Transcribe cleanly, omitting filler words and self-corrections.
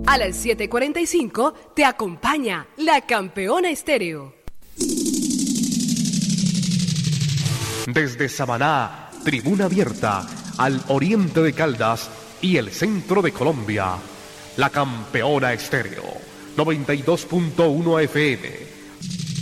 A las 7:45 te acompaña La Campeona Estéreo. Desde Samaná, tribuna abierta al oriente de Caldas y el centro de Colombia, La Campeona Estéreo, 92.1 FM.